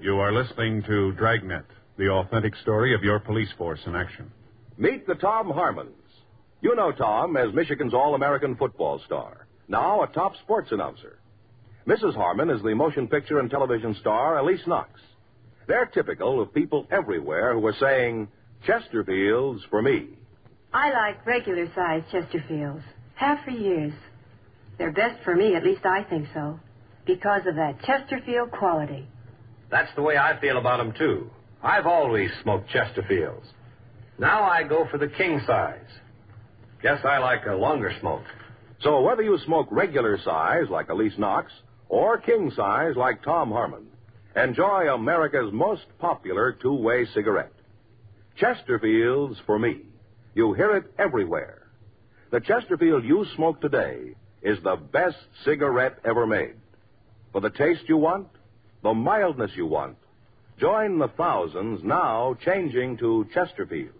You are listening to Dragnet, the authentic story of your police force in action. Meet the Tom Harmons. You know Tom as Michigan's All-American football star, now a top sports announcer. Mrs. Harmon is the motion picture and television star Elise Knox. They're typical of people everywhere who are saying, Chesterfields for me. I like regular-sized Chesterfields. Have for years. They're best for me, at least I think so, because of that Chesterfield quality. That's the way I feel about them, too. I've always smoked Chesterfields. Now I go for the king size. Guess I like a longer smoke. So whether you smoke regular size like Elise Knox or king size like Tom Harmon, enjoy America's most popular two-way cigarette. Chesterfields for me. You hear it everywhere. The Chesterfield you smoke today is the best cigarette ever made. For the taste you want, the mildness you want, join the thousands now changing to Chesterfield.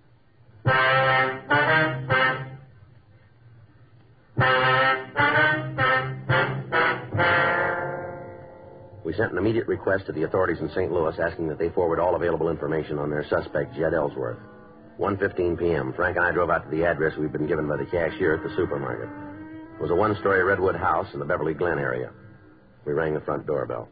We sent an immediate request to the authorities in St. Louis asking that they forward all available information on their suspect, Jed Ellsworth. 1:15 p.m. Frank and I drove out to the address we'd been given by the cashier at the supermarket. It was a one-story redwood house in the Beverly Glen area. We rang the front doorbell.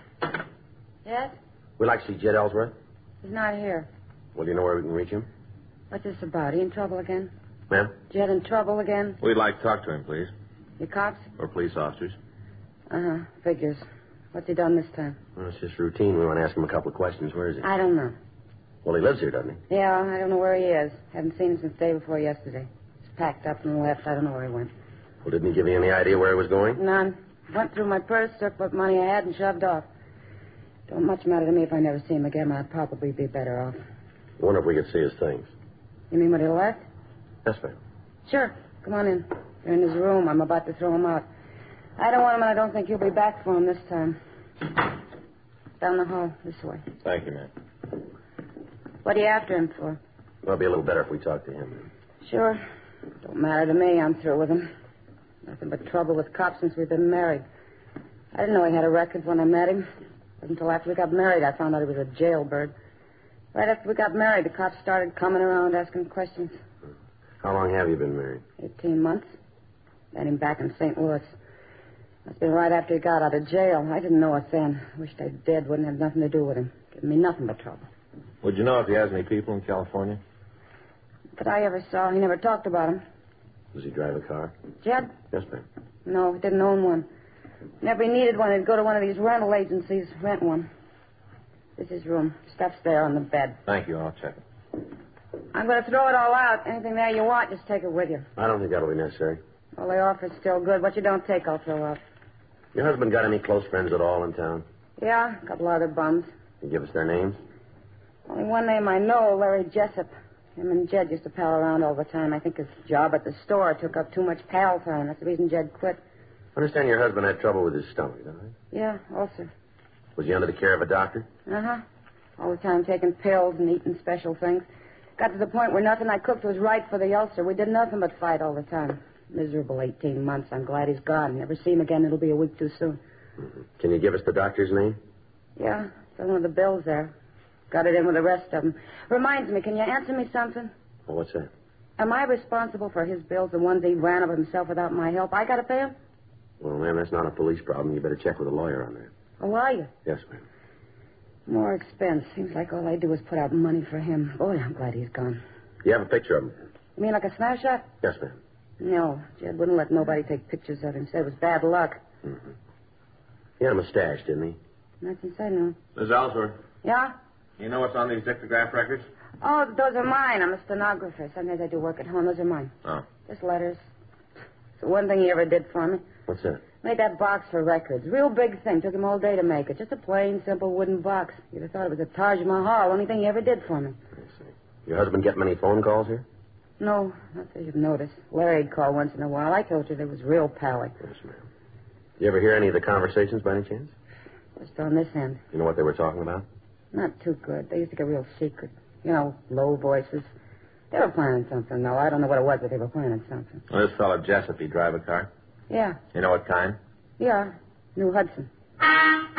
Yes? We'd like to see Jed Ellsworth. He's not here. Well, do you know where we can reach him? What's this about? He in trouble again? Ma'am? Jed in trouble again? We'd like to talk to him, please. You cops? Or police officers. Uh-huh. Figures. What's he done this time? Well, it's just routine. We want to ask him a couple of questions. Where is he? I don't know. Well, he lives here, doesn't he? Yeah, I don't know where he is. Haven't seen him since the day before yesterday. He's packed up and left. I don't know where he went. Well, didn't he give you any idea where he was going? None. Went through my purse, took what money I had, and shoved off. Don't much matter to me if I never see him again. I'd probably be better off. I wonder if we could see his things. You mean what he left? Yes, ma'am. Sure. Come on in. They're in his room. I'm about to throw him out. I don't want him, and I don't think you'll be back for him this time. Down the hall, this way. Thank you, ma'am. What are you after him for? It'll be a little better if we talk to him. Sure. Don't matter to me. I'm through with him. Nothing but trouble with cops since we've been married. I didn't know he had a record when I met him. It wasn't until after we got married I found out he was a jailbird. Right after we got married, the cops started coming around asking questions. How long have you been married? 18 months. Got him back in St. Louis. Must be right after he got out of jail. I didn't know it then. Wished I did. Wouldn't have nothing to do with him. Giving me nothing but trouble. Would you know if he has any people in California? That I ever saw. He never talked about him. Does he drive a car? Jed? Yes, ma'am. No, he didn't own one. Whenever he needed one, he'd go to one of these rental agencies, rent one. This is his room. Stuff's there on the bed. Thank you. I'll check it. I'm going to throw it all out. Anything there you want, just take it with you. I don't think that'll be necessary. Well, the offer's still good. What you don't take, I'll throw out. Your husband got any close friends at all in town? Yeah, a couple other bums. Can you give us their names? Only one name I know, Larry Jessup. Him and Jed used to pal around all the time. I think his job at the store took up too much pal time. That's the reason Jed quit. I understand your husband had trouble with his stomach, don't you? Yeah, ulcer. Was he under the care of a doctor? Uh-huh. All the time taking pills and eating special things. Got to the point where nothing I cooked was right for the ulcer. We did nothing but fight all the time. Miserable 18 months. I'm glad he's gone. Never see him again. It'll be a week too soon. Mm-hmm. Can you give us the doctor's name? Yeah, it's on one of the bills there. Got it in with the rest of them. Reminds me, can you answer me something? Well, what's that? Am I responsible for his bills, the ones he ran of himself without my help? I got to pay him? Well, ma'am, that's not a police problem. You better check with a lawyer on that. Oh, are you? Yes, ma'am. More expense. Seems like all I do is put out money for him. Boy, I'm glad he's gone. You have a picture of him? You mean like a snapshot? Yes, ma'am. No, Jed wouldn't let nobody take pictures of him. Said it was bad luck. Mm-hmm. He had a mustache, didn't he? Not since I knew. Miss Ellsworth. Yeah? You know what's on these dictograph records? Oh, those are mine. I'm a stenographer. Sometimes I do work at home. Those are mine. Oh. Just letters. It's the one thing he ever did for me. What's that? Made that box for records. Real big thing. Took him all day to make it. Just a plain, simple wooden box. You'd have thought it was a Taj Mahal. Only thing he ever did for me. I see. Your husband get many phone calls here? No, not that you've noticed. Larry'd call once in a while. I told you they was real pally. Yes, ma'am. You ever hear any of the conversations by any chance? Just on this end. You know what they were talking about? Not too good. They used to get real secret. You know, low voices. They were planning something, though. I don't know what it was, but they were planning something. Well, this fellow Jessup, he drive a car? Yeah. You know what kind? Yeah. New Hudson.